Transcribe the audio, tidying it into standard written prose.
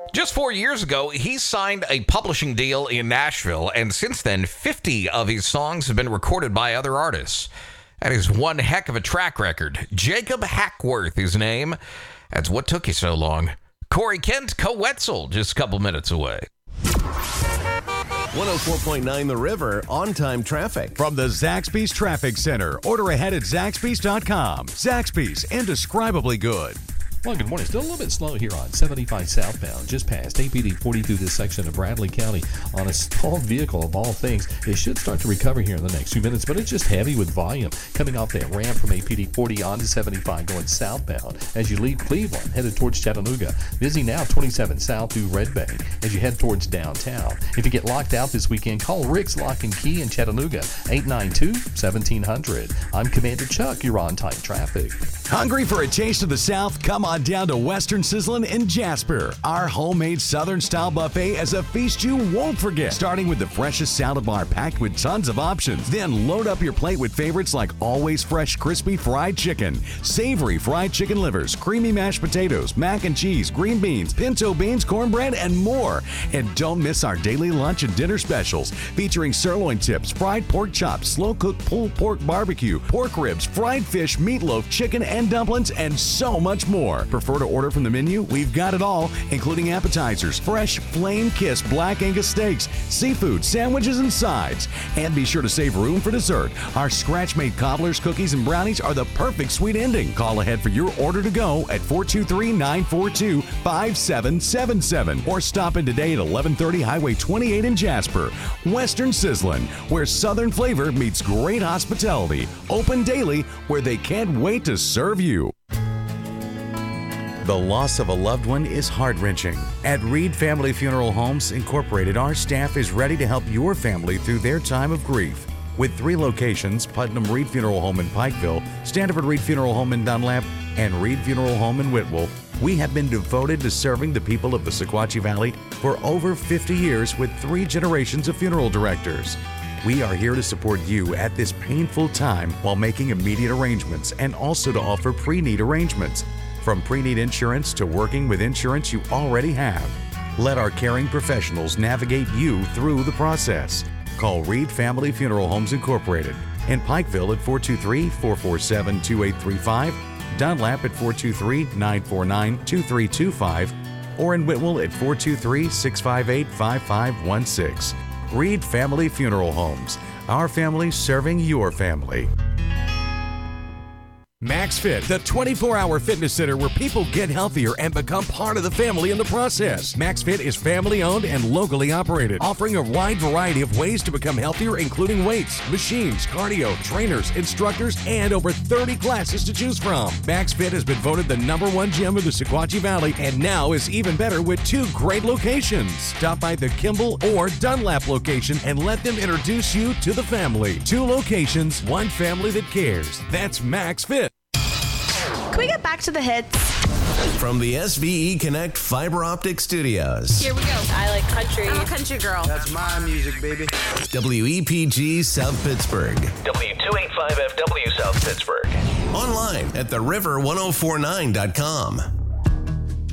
Just 4 years ago, he signed a publishing deal in Nashville, and since then, 50 of his songs have been recorded by other artists. That is one heck of a track record. Jacob Hackworth, his name. That's what took you so long. Corey Kent, Co-Wetzel, just a couple minutes away. 104.9 The River, on-time traffic. From the Zaxby's Traffic Center. Order ahead at Zaxby's.com. Zaxby's, indescribably good. Well, good morning. Still a little bit slow here on 75 southbound, just past APD 40 through this section of Bradley County on a stalled vehicle of all things. It should start to recover here in the next few minutes, but it's just heavy with volume coming off that ramp from APD 40 onto 75 going southbound as you leave Cleveland, headed towards Chattanooga. Busy now 27 south through Red Bank as you head towards downtown. If you get locked out this weekend, call Rick's Lock and Key in Chattanooga, 892-1700. I'm Commander Chuck. You're on time traffic. Hungry for a taste of the South? Come on down to Western Sizzlin' in Jasper. Our homemade Southern-style buffet is a feast you won't forget. Starting with the freshest salad bar packed with tons of options. Then load up your plate with favorites like always fresh crispy fried chicken, savory fried chicken livers, creamy mashed potatoes, mac and cheese, green beans, pinto beans, cornbread, and more. And don't miss our daily lunch and dinner specials featuring sirloin tips, fried pork chops, slow-cooked pulled pork barbecue, pork ribs, fried fish, meatloaf, chicken, and dumplings, and so much more. Prefer to order from the menu? We've got it all, including appetizers, fresh flame-kissed black Angus steaks, seafood, sandwiches, and sides. And be sure to save room for dessert. Our scratch-made cobblers, cookies, and brownies are the perfect sweet ending. Call ahead for your order to go at 423-942-5777 or stop in today at 1130 Highway 28 in Jasper. Western Sizzlin', where Southern flavor meets great hospitality. Open daily, where they can't wait to serve you. The loss of a loved one is heart-wrenching. At Reed Family Funeral Homes Incorporated, our staff is ready to help your family through their time of grief. With 3 locations, Putnam Reed Funeral Home in Pikeville, Standiford Reed Funeral Home in Dunlap, and Reed Funeral Home in Whitwell, we have been devoted to serving the people of the Sequatchie Valley for over 50 years with 3 generations of funeral directors. We are here to support you at this painful time while making immediate arrangements and also to offer pre-need arrangements. From pre-need insurance to working with insurance you already have. Let our caring professionals navigate you through the process. Call Reed Family Funeral Homes Incorporated in Pikeville at 423-447-2835, Dunlap at 423-949-2325, or in Whitwell at 423-658-5516. Reed Family Funeral Homes. Our family serving your family. MaxFit, the 24-hour fitness center where people get healthier and become part of the family in the process. MaxFit is family-owned and locally operated, offering a wide variety of ways to become healthier, including weights, machines, cardio, trainers, instructors, and over 30 classes to choose from. MaxFit has been voted the #1 gym of the Sequatchie Valley and now is even better with 2 great locations. Stop by the Kimball or Dunlap location and let them introduce you to the family. 2 locations, 1 family that cares. That's MaxFit. Can we get back to the hits? From the SVE Connect Fiber Optic Studios. Here we go. I like country. I'm a country girl. That's my music, baby. WEPG South Pittsburgh. W285FW South Pittsburgh. Online at theriver1049.com.